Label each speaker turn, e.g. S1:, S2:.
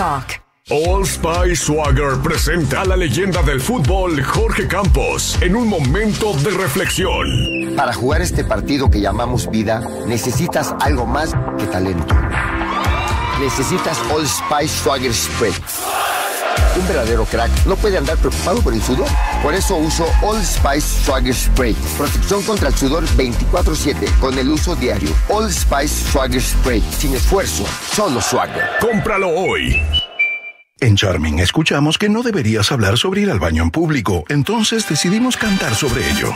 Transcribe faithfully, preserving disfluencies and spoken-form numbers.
S1: Talk.
S2: Old Spice Swagger presenta a la leyenda del fútbol Jorge Campos en un momento de reflexión.
S3: Para jugar este partido que llamamos vida, necesitas algo más que talento. Necesitas Old Spice Swagger Spray. Un verdadero crack no puede andar preocupado por el sudor. Por eso uso Old Spice Swagger Spray. Protección contra el sudor veinticuatro siete con el uso diario. Old Spice Swagger Spray. Sin esfuerzo, solo Swagger.
S2: ¡Cómpralo hoy!
S4: En Charming escuchamos que no deberías hablar sobre ir al baño en público, entonces decidimos cantar sobre ello.